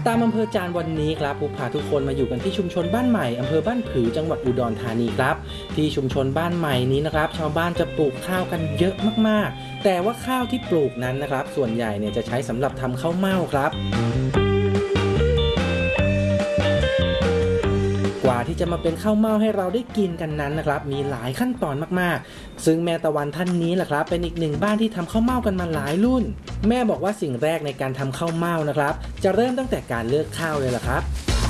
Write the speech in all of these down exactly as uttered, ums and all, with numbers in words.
ตามอำเภอจานวันนี้ครับผมพาทุกคนมาอยู่กันที่ชุมชนบ้านใหม่อำเภอบ้านผือจังหวัดอุดรธานีครับที่ชุมชนบ้านใหม่นี้นะครับชาวบ้านจะปลูกข้าวกันเยอะมากๆแต่ว่าข้าวที่ปลูกนั้นนะครับส่วนใหญ่เนี่ยจะใช้สำหรับทำข้าวเม่าครับกว่าที่จะมาเป็นข้าวเม่าให้เราได้กินกันนั้นนะครับมีหลายขั้นตอนมากๆซึ่งแม่ตะวันท่านนี้แหละครับเป็นอีกหนึ่งบ้านที่ทำข้าวเม่ากันมาหลายรุ่นแม่บอกว่าสิ่งแรกในการทำข้าวเม่านะครับจะเริ่มตั้งแต่การเลือกข้าวเลยล่ะครับ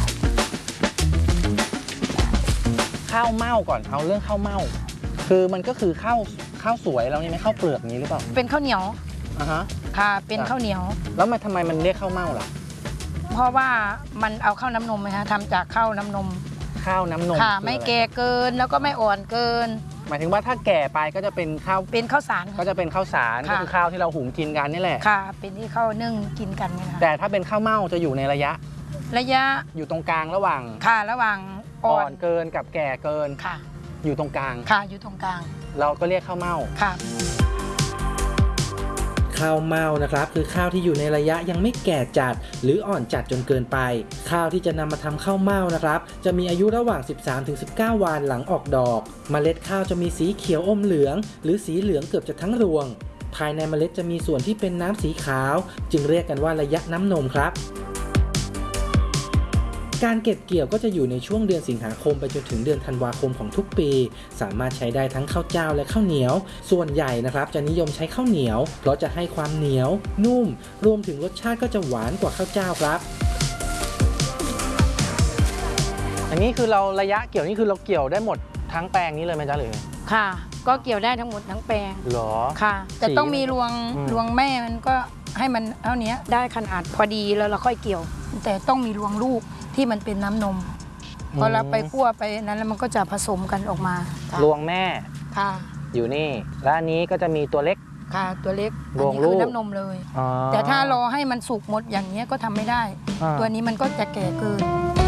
ข้าวเม่าก่อนเอาเรื่องข้าวเม่าคือมันก็คือข้าวข้าวสวยแล้วนี่ไหมข้าวเปลือกนี้หรือเปล่าเป็นข้าวเหนียวอ่าฮะค่ะเป็นข้าวเหนียวแล้วมันทำไมมันเรียกข้าวเม่าล่ะเพราะว่ามันเอาข้าวน้ำนมไหมคะทำจากข้าวน้ำนมข้าวน้ำนมค่ะไม่แก่เกินแล้วก็ไม่อ่อนเกินหมายถึงว่าถ้าแก่ไปก็จะเป็นข้าวเป็นข้าวสารก็จะเป็นข้าวสารก็คือข้าวที่เราหุงกินกันนี่แหละค่ะเป็นที่ข้าวนึ่งกินกันนี่ค่ะแต่ถ้าเป็นข้าวเม่าจะอยู่ในระยะระยะอยู่ตรงกลางระหว่างค่ะระหว่างอ่อนเกินกับแก่เกินค่ะอยู่ตรงกลางค่ะอยู่ตรงกลางเราก็เรียกข้าวเม่าค่ะข้าวเม่านะครับคือข้าวที่อยู่ในระยะยังไม่แก่จัดหรืออ่อนจัดจนเกินไปข้าวที่จะนำมาทำข้าวเม่านะครับจะมีอายุระหว่าง สิบสามถึงสิบเก้า วันหลังออกดอกเมล็ดข้าวจะมีสีเขียวอมเหลืองหรือสีเหลืองเกือบจะทั้งรวงภายในเมล็ดจะมีส่วนที่เป็นน้ำสีขาวจึงเรียกกันว่าระยะน้ำนมครับการเก็บเกี่ยวก็จะอยู่ในช่วงเดือนสิงหาคมไปจนถึงเดือนธันวาคมของทุกปีสามารถใช้ได้ทั้งข้าวเจ้าและข้าวเหนียวส่วนใหญ่นะครับจะนิยมใช้ข้าวเหนียวเพราะจะให้ความเหนียวนุ่มรวมถึงรสชาติก็จะหวานกว่าข้าวเจ้าครับอันนี้คือเราระยะเกี่ยวนี่คือเราเกี่ยวได้หมดทั้งแปลงนี้เลยไหมจ๊ะหรือค่ะก็เกี่ยวได้ทั้งหมดทั้งแปลงหรอค่ะแต่ต้องมีรวงรวงแม่มันก็ให้มันเท่านี้ได้ขนาดพอดีแล้วเราค่อยเกี่ยวแต่ต้องมีรวงลูกที่มันเป็นน้ำนมพอเราไปคั่วไปนั้นแล้วมันก็จะผสมกันออกมารวงแม่ค่ะอยู่นี่และอันนี้ก็จะมีตัวเล็กค่ะตัวเล็กรวงลูกคือน้ำนมเลยแต่ถ้ารอให้มันสุกหมดอย่างนี้ก็ทำไม่ได้ตัวนี้มันก็จะแก่เกิน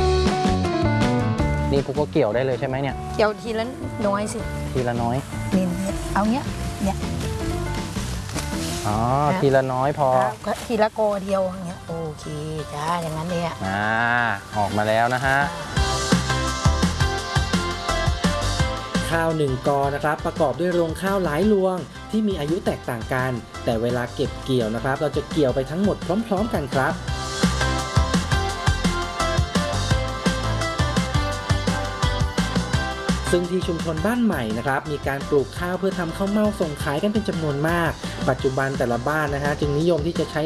นี่พวกก็เกี่ยวได้เลยใช่ไหมเนี่ยเกี่ยวทีละน้อยสิทีละน้อยนี่เอาเนี้ยเนี่ยอ๋อทีละน้อยพอทีละโกเดียวอย่างเงี้ยโอเคจ้าอย่างนั้นเลยอ่ะอ่าออกมาแล้วนะฮะข้าวหนึ่งกอนะครับประกอบด้วยรวงข้าวหลายรวงที่มีอายุแตกต่างกันแต่เวลาเก็บเกี่ยวนะครับเราจะเกี่ยวไปทั้งหมดพร้อมๆกันครับซึ่งที่ชุมชนบ้านใหม่นะครับมีการปลูกข้าวเพื่อทำข้าวเม่าส่งขายกันเป็นจำนวนมากปัจจุบันแต่ละบ้านนะฮะจึงนิยมที่จะใช้